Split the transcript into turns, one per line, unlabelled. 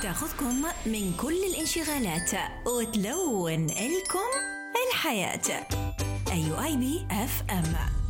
تاخذكم من كل الانشغالات وتلون لكم الحياة. أيو IB FM.